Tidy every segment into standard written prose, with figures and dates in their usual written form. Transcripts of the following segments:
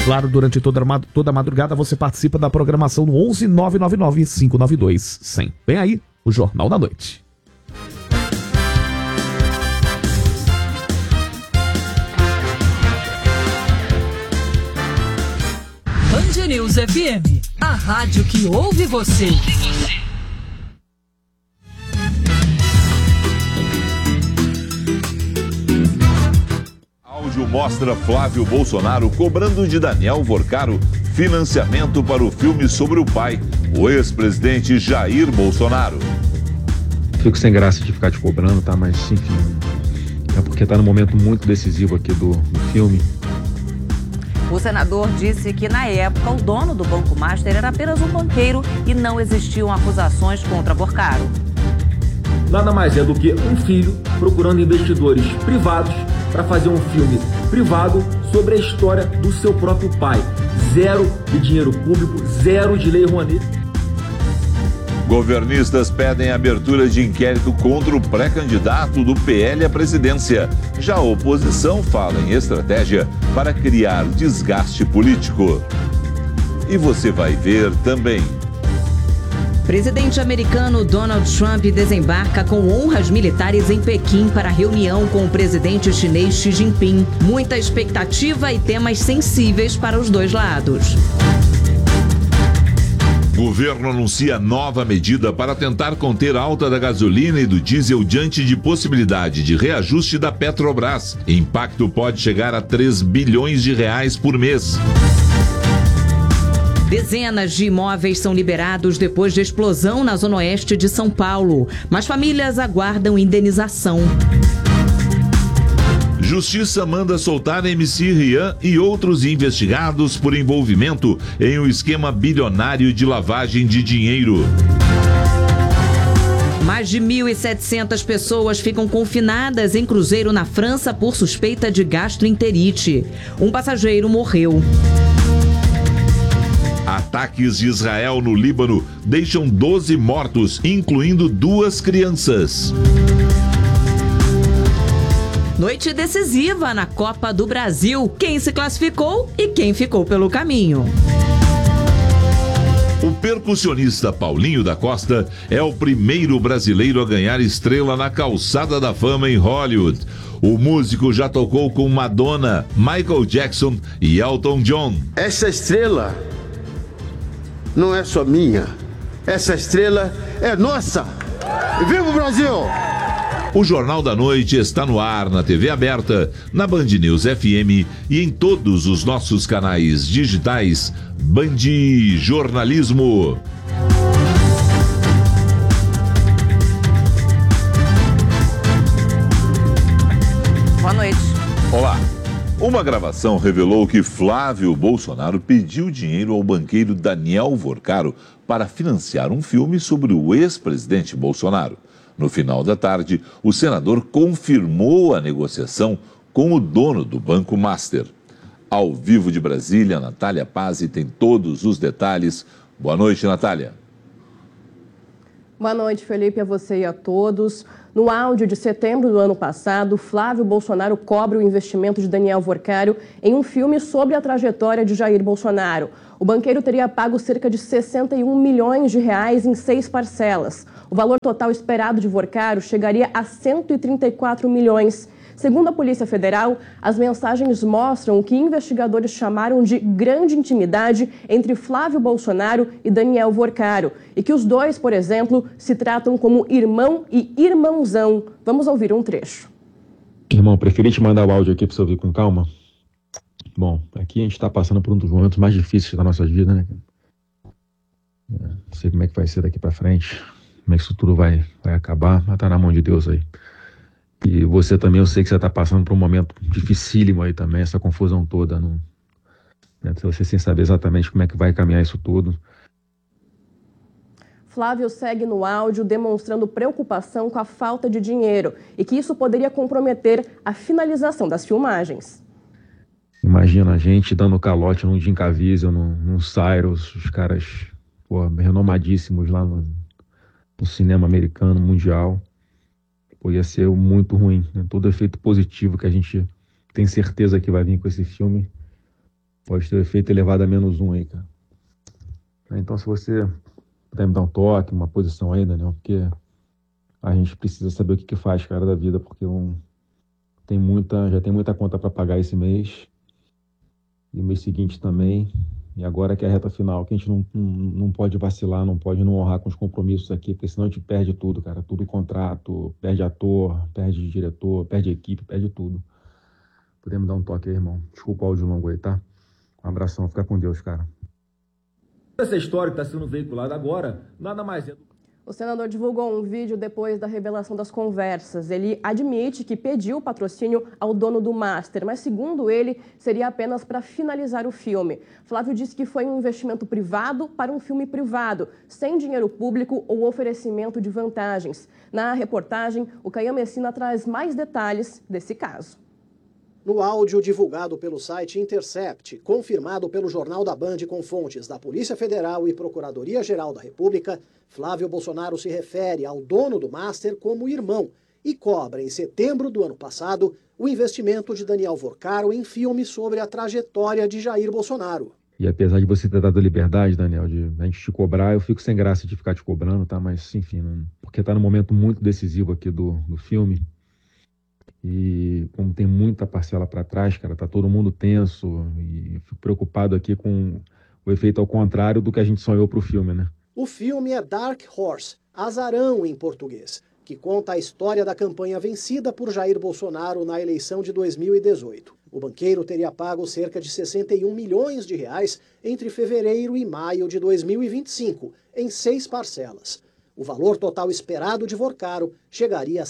Claro, durante toda a madrugada você participa da programação no 11 999 592 100. Vem aí o Jornal da Noite. Band News FM, a rádio que ouve você. Áudio mostra Flávio Bolsonaro cobrando de Daniel Vorcaro financiamento para o filme sobre o pai, o ex-presidente Jair Bolsonaro. Fico sem graça de ficar te cobrando, tá? Mas, enfim, é porque tá num momento muito decisivo aqui do filme. O senador disse que, na época, o dono do Banco Master era apenas um banqueiro e não existiam acusações contra Vorcaro. Nada mais é do que um filho procurando investidores privados para fazer um filme privado sobre a história do seu próprio pai. Zero de dinheiro público, zero de lei Rouanet. Governistas pedem abertura de inquérito contra o pré-candidato do PL à presidência. Já a oposição fala em estratégia para criar desgaste político. E você vai ver também. Presidente americano Donald Trump desembarca com honras militares em Pequim para reunião com o presidente chinês Xi Jinping. Muita expectativa e temas sensíveis para os dois lados. Governo anuncia nova medida para tentar conter a alta da gasolina e do diesel diante de possibilidade de reajuste da Petrobras. Impacto pode chegar a 3 bilhões de reais por mês. Dezenas de imóveis são liberados depois de explosão na zona oeste de São Paulo, mas famílias aguardam indenização. Justiça manda soltar MC Rian e outros investigados por envolvimento em um esquema bilionário de lavagem de dinheiro. Mais de 1.700 pessoas ficam confinadas em cruzeiro na França por suspeita de gastroenterite. Um passageiro morreu. Ataques de Israel no Líbano deixam 12 mortos, incluindo 2 crianças. Noite decisiva na Copa do Brasil. Quem se classificou e quem ficou pelo caminho. O percussionista Paulinho da Costa é o primeiro brasileiro a ganhar estrela na calçada da fama em Hollywood. O músico já tocou com Madonna, Michael Jackson e Elton John. Essa estrela não é só minha. Essa estrela é nossa. Viva o Brasil! O Jornal da Noite está no ar na TV aberta, na Band News FM e em todos os nossos canais digitais. Band Jornalismo. Boa noite. Olá. Uma gravação revelou que Flávio Bolsonaro pediu dinheiro ao banqueiro Daniel Vorcaro para financiar um filme sobre o ex-presidente Bolsonaro. No final da tarde, o senador confirmou a negociação com o dono do Banco Master. Ao vivo de Brasília, Natália Pazzi tem todos os detalhes. Boa noite, Natália. Boa noite, Felipe, a você e a todos. No áudio de setembro do ano passado, Flávio Bolsonaro cobra o investimento de Daniel Vorcaro em um filme sobre a trajetória de Jair Bolsonaro. O banqueiro teria pago cerca de 61 milhões de reais em 6 parcelas. O valor total esperado de Vorcaro chegaria a 134 milhões. Segundo a Polícia Federal, as mensagens mostram o que investigadores chamaram de grande intimidade entre Flávio Bolsonaro e Daniel Vorcaro, e que os dois, por exemplo, se tratam como irmão e irmãozão. Vamos ouvir um trecho. Irmão, preferi te mandar o áudio aqui para você ouvir com calma. Bom, aqui a gente está passando por um dos momentos mais difíceis da nossa vida, né? Não sei como é que vai ser daqui para frente, como é que isso tudo vai acabar, mas tá na mão de Deus aí. E você também, eu sei que você está passando por um momento dificílimo aí também, essa confusão toda, né? Você sem saber exatamente como é que vai caminhar isso tudo. Flávio segue no áudio demonstrando preocupação com a falta de dinheiro e que isso poderia comprometer a finalização das filmagens. Imagina a gente dando calote num Jim Caviezel, num Cyrus, os caras renomadíssimos lá no cinema americano, mundial. Ia ser muito ruim, né? Todo efeito positivo que a gente tem certeza que vai vir com esse filme pode ter o efeito elevado a -1 aí, cara. Então, se você puder me dar um toque, uma posição aí, Daniel, porque a gente precisa saber o que faz, cara, da vida, porque já tem muita conta para pagar esse mês, e o mês seguinte também, e agora que é a reta final, que a gente não pode vacilar, não pode não honrar com os compromissos aqui, porque senão a gente perde tudo, cara, tudo contrato, perde ator, perde diretor, perde equipe, perde tudo. Podemos dar um toque aí, irmão? Desculpa o áudio longo aí, tá? Um abração, fica com Deus, cara. Essa história que está sendo veiculada agora, nada mais é do que... O senador divulgou um vídeo depois da revelação das conversas. Ele admite que pediu patrocínio ao dono do Master, mas, segundo ele, seria apenas para finalizar o filme. Flávio disse que foi um investimento privado para um filme privado, sem dinheiro público ou oferecimento de vantagens. Na reportagem, o Caian Messina traz mais detalhes desse caso. No áudio divulgado pelo site Intercept, confirmado pelo Jornal da Band com fontes da Polícia Federal e Procuradoria-Geral da República, Flávio Bolsonaro se refere ao dono do Master como irmão e cobra, em setembro do ano passado, o investimento de Daniel Vorcaro em filme sobre a trajetória de Jair Bolsonaro. E apesar de você ter dado liberdade, Daniel, de a gente te cobrar, eu fico sem graça de ficar te cobrando, tá? Mas, enfim, porque tá num momento muito decisivo aqui do filme. E como tem muita parcela para trás, cara, tá todo mundo tenso e fico preocupado aqui com o efeito ao contrário do que a gente sonhou pro filme, né? O filme é Dark Horse, Azarão em português, que conta a história da campanha vencida por Jair Bolsonaro na eleição de 2018. O banqueiro teria pago cerca de 61 milhões de reais entre fevereiro e maio de 2025, em 6 parcelas. O valor total esperado de Vorcaro chegaria a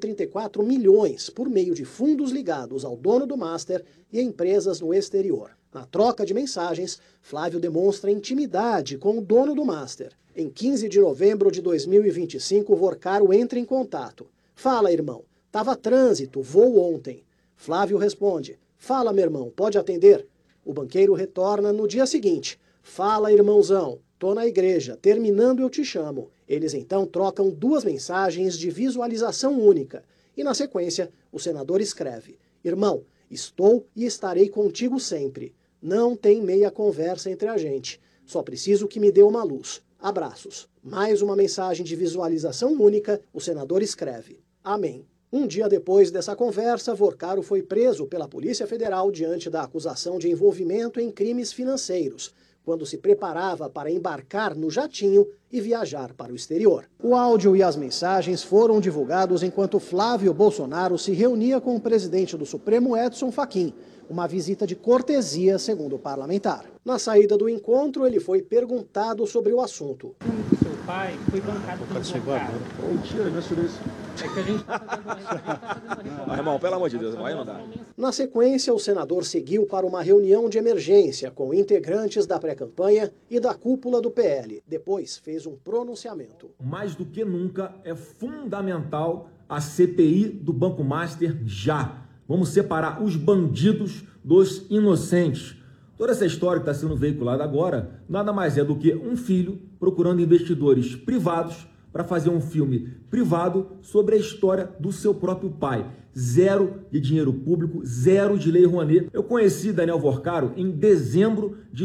134 milhões por meio de fundos ligados ao dono do Master e empresas no exterior. Na troca de mensagens, Flávio demonstra intimidade com o dono do Master. Em 15 de novembro de 2025, Vorcaro entra em contato. Fala, irmão. Tava trânsito, voo ontem. Flávio responde. Fala, meu irmão, pode atender? O banqueiro retorna no dia seguinte. Fala, irmãozão. Tô na igreja, terminando eu te chamo. Eles então trocam 2 mensagens de visualização única. E na sequência, o senador escreve: Irmão, estou e estarei contigo sempre. Não tem meia conversa entre a gente. Só preciso que me dê uma luz. Abraços. Mais uma mensagem de visualização única, o senador escreve: Amém. Um dia depois dessa conversa, Vorcaro foi preso pela Polícia Federal diante da acusação de envolvimento em crimes financeiros, quando se preparava para embarcar no jatinho e viajar para o exterior. O áudio e as mensagens foram divulgados enquanto Flávio Bolsonaro se reunia com o presidente do Supremo, Edson Fachin, uma visita de cortesia, segundo o parlamentar. Na saída do encontro, ele foi perguntado sobre o assunto. O nome do seu pai foi bancado pelo Vorcaro. Mentira, não é sobre isso. É que a gente está fazendo uma... Irmão, pelo amor de Deus, vai não dá. Na sequência, o senador seguiu para uma reunião de emergência com integrantes da pré-campanha e da cúpula do PL. Depois, fez um pronunciamento. Mais do que nunca, é fundamental a CPI do Banco Master já. Vamos separar os bandidos dos inocentes. Toda essa história que está sendo veiculada agora nada mais é do que um filho procurando investidores privados para fazer um filme privado sobre a história do seu próprio pai. 0 de dinheiro público, 0 de lei Rouanet. Eu conheci Daniel Vorcaro em dezembro de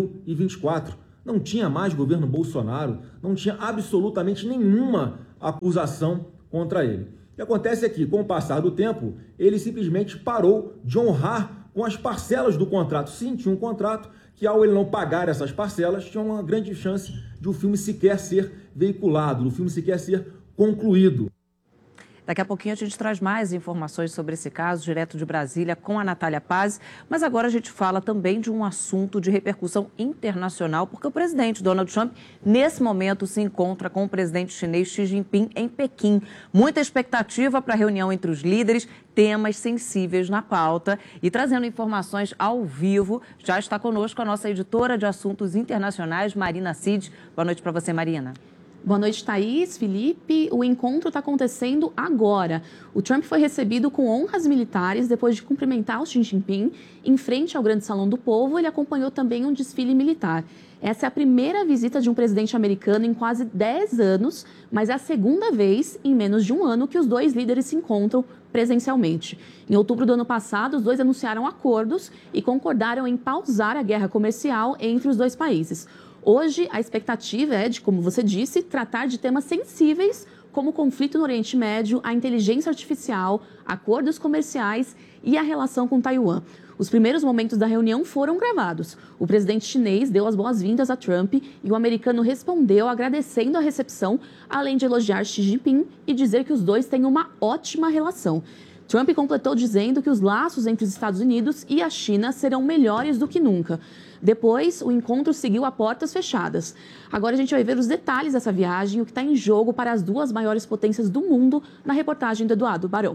2024. Não tinha mais governo Bolsonaro, não tinha absolutamente nenhuma acusação contra ele. O que acontece é que, com o passar do tempo, ele simplesmente parou de honrar com as parcelas do contrato. Sim, tinha um contrato que, ao ele não pagar essas parcelas, tinha uma grande chance de o filme sequer ser veiculado, do filme sequer ser concluído. Daqui a pouquinho a gente traz mais informações sobre esse caso, direto de Brasília, com a Natália Paz. Mas agora a gente fala também de um assunto de repercussão internacional, porque o presidente Donald Trump, nesse momento, se encontra com o presidente chinês Xi Jinping em Pequim. Muita expectativa para a reunião entre os líderes, temas sensíveis na pauta. E trazendo informações ao vivo, já está conosco a nossa editora de assuntos internacionais, Marina Cid. Boa noite para você, Marina. Boa noite, Thaís, Felipe. O encontro está acontecendo agora. O Trump foi recebido com honras militares depois de cumprimentar o Xi Jinping em frente ao Grande Salão do Povo. Ele acompanhou também um desfile militar. Essa é a primeira visita de um presidente americano em quase 10 anos, mas é a segunda vez em menos de um ano que os dois líderes se encontram presencialmente. Em outubro do ano passado, os dois anunciaram acordos e concordaram em pausar a guerra comercial entre os dois países. Hoje, a expectativa é de, como você disse, tratar de temas sensíveis como o conflito no Oriente Médio, a inteligência artificial, acordos comerciais e a relação com Taiwan. Os primeiros momentos da reunião foram gravados. O presidente chinês deu as boas-vindas a Trump e o americano respondeu agradecendo a recepção, além de elogiar Xi Jinping e dizer que os dois têm uma ótima relação. Trump completou dizendo que os laços entre os Estados Unidos e a China serão melhores do que nunca. Depois, o encontro seguiu a portas fechadas. Agora a gente vai ver os detalhes dessa viagem, o que está em jogo para as duas maiores potências do mundo, na reportagem do Eduardo Barão.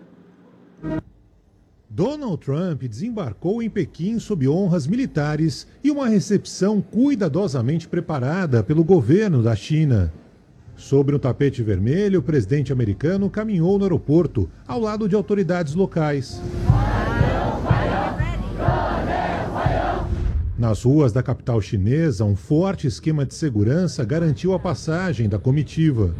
Donald Trump desembarcou em Pequim sob honras militares e uma recepção cuidadosamente preparada pelo governo da China. Sobre um tapete vermelho, o presidente americano caminhou no aeroporto, ao lado de autoridades locais. Nas ruas da capital chinesa, um forte esquema de segurança garantiu a passagem da comitiva.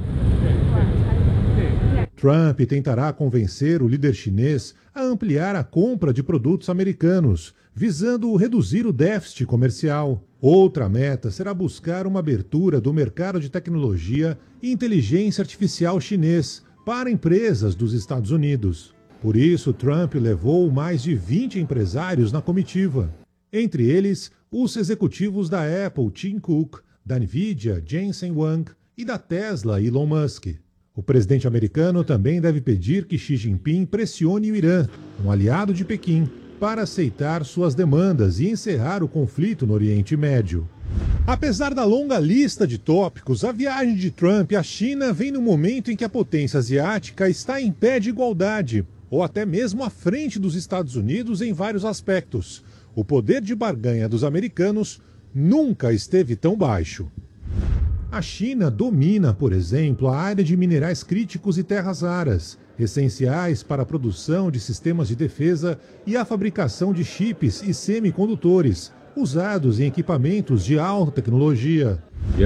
Trump tentará convencer o líder chinês a ampliar a compra de produtos americanos, visando reduzir o déficit comercial. Outra meta será buscar uma abertura do mercado de tecnologia e inteligência artificial chinês para empresas dos Estados Unidos. Por isso, Trump levou mais de 20 empresários na comitiva. Entre eles, os executivos da Apple, Tim Cook, da Nvidia, Jensen Huang, e da Tesla, Elon Musk. O presidente americano também deve pedir que Xi Jinping pressione o Irã, um aliado de Pequim, para aceitar suas demandas e encerrar o conflito no Oriente Médio. Apesar da longa lista de tópicos, a viagem de Trump à China vem no momento em que a potência asiática está em pé de igualdade, ou até mesmo à frente dos Estados Unidos em vários aspectos. O poder de barganha dos americanos nunca esteve tão baixo. A China domina, por exemplo, a área de minerais críticos e terras raras, essenciais para a produção de sistemas de defesa e a fabricação de chips e semicondutores, usados em equipamentos de alta tecnologia.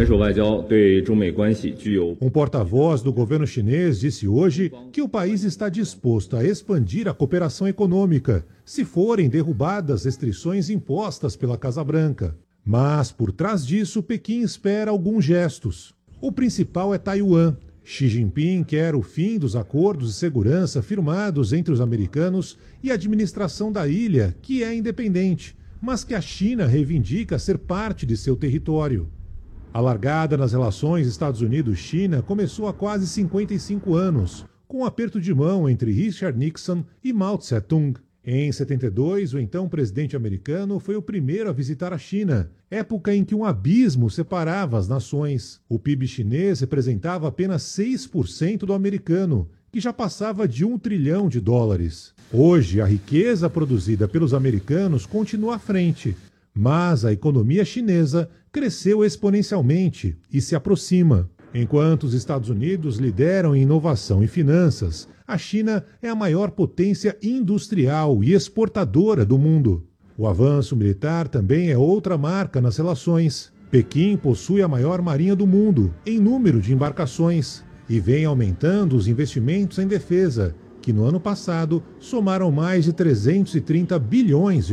Um porta-voz do governo chinês disse hoje que o país está disposto a expandir a cooperação econômica, se forem derrubadas restrições impostas pela Casa Branca. Mas, por trás disso, Pequim espera alguns gestos. O principal é Taiwan. Xi Jinping quer o fim dos acordos de segurança firmados entre os americanos e a administração da ilha, que é independente, mas que a China reivindica ser parte de seu território. A largada nas relações Estados Unidos-China começou há quase 55 anos, com um aperto de mão entre Richard Nixon e Mao Tse-tung. Em 72, o então presidente americano foi o primeiro a visitar a China, época em que um abismo separava as nações. O PIB chinês representava apenas 6% do americano, que já passava de $1 trilhão. Hoje, a riqueza produzida pelos americanos continua à frente, mas a economia chinesa cresceu exponencialmente e se aproxima. Enquanto os Estados Unidos lideram em inovação e finanças, a China é a maior potência industrial e exportadora do mundo. O avanço militar também é outra marca nas relações. Pequim possui a maior marinha do mundo em número de embarcações e vem aumentando os investimentos em defesa, que no ano passado somaram mais de $330 bilhões.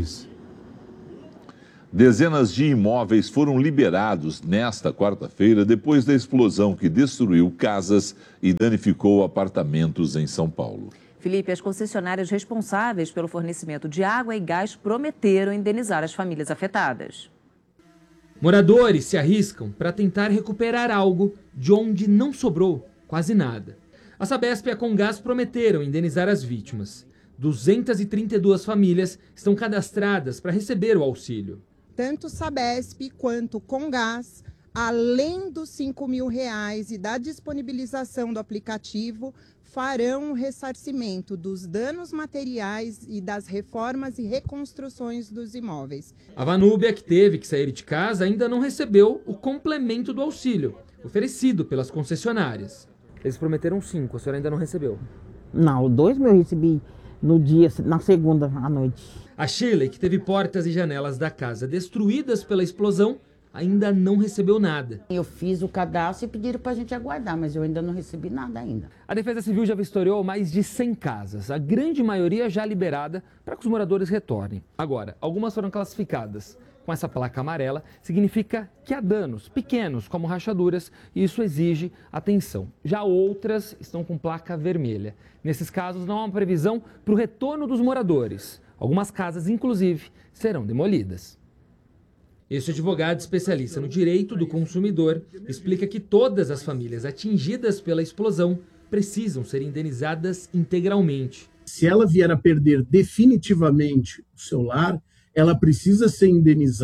Dezenas de imóveis foram liberados nesta quarta-feira depois da explosão que destruiu casas e danificou apartamentos em São Paulo. Felipe, as concessionárias responsáveis pelo fornecimento de água e gás prometeram indenizar as famílias afetadas. Moradores se arriscam para tentar recuperar algo de onde não sobrou quase nada. A Sabesp e a Comgás prometeram indenizar as vítimas. 232 famílias estão cadastradas para receber o auxílio. Tanto Sabesp quanto Comgás, além dos R$5.000 e da disponibilização do aplicativo, farão o ressarcimento dos danos materiais e das reformas e reconstruções dos imóveis. A Vanúbia, que teve que sair de casa, ainda não recebeu o complemento do auxílio. oferecido pelas concessionárias. Eles prometeram 5, a senhora ainda não recebeu? Não, 2 eu recebi na segunda à noite. A Shirley, que teve portas e janelas da casa destruídas pela explosão, ainda não recebeu nada. Eu fiz o cadastro e pediram para a gente aguardar, mas eu ainda não recebi nada ainda. A Defesa Civil já vistoriou mais de 100 casas, a grande maioria já liberada para que os moradores retornem. Agora, algumas foram classificadas com essa placa amarela, significa que há danos pequenos, como rachaduras, e isso exige atenção. Já outras estão com placa vermelha. Nesses casos, não há uma previsão para o retorno dos moradores. Algumas casas, inclusive, serão demolidas. Este advogado especialista no direito do consumidor explica que todas as famílias atingidas pela explosão precisam ser indenizadas integralmente. Se ela vier a perder definitivamente o seu lar, ela precisa ser indenizada.